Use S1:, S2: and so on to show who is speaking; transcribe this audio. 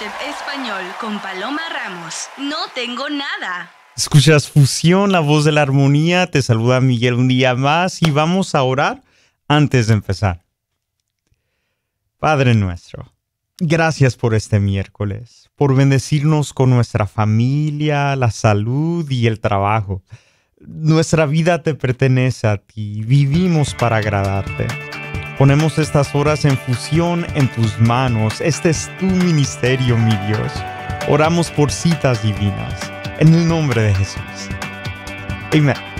S1: Chef Español con Paloma Ramos. No tengo nada.
S2: Escuchas Fusión, la voz de la armonía. Te saluda Miguel un día más y vamos a orar antes de empezar. Padre nuestro, gracias por este miércoles, por bendecirnos con nuestra familia, la salud y el trabajo. Nuestra vida te pertenece a ti, vivimos para agradarte. Ponemos estas horas en Fusión en tus manos. Este es tu ministerio, mi Dios. Oramos por citas divinas. En el nombre de Jesús. Amén.